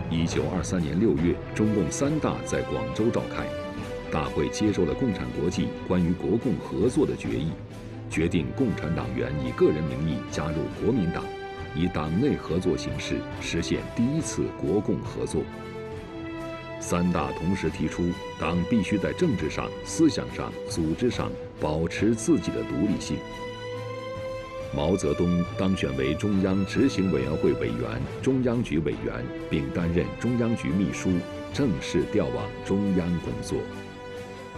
1923年6月，中共3大在广州召开，大会接受了共产国际关于国共合作的决议，决定共产党员以个人名义加入国民党，以党内合作形式实现第一次国共合作。3大同时提出，党必须在政治上、思想上、组织上保持自己的独立性。毛泽东当选为中央执行委员会委员、中央局委员，并担任中央局秘书，正式调往中央工作。